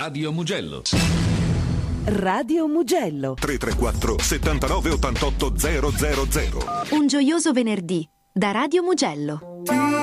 Radio Mugello. Radio Mugello 334 79 88 000. Un gioioso venerdì da Radio Mugello.